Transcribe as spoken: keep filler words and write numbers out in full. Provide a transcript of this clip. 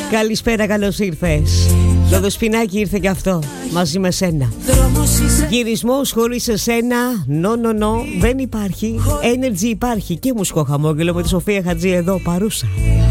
Καλησπέρα, καλώς ήρθες. Το δοσπινάκι ήρθε και αυτό μαζί με σένα. Γυρισμός χωρίς εσένα, νο νο νο, δεν υπάρχει. Energy υπάρχει και μουσικό χαμόγελο με τη Σοφία Χατζή εδώ παρούσα.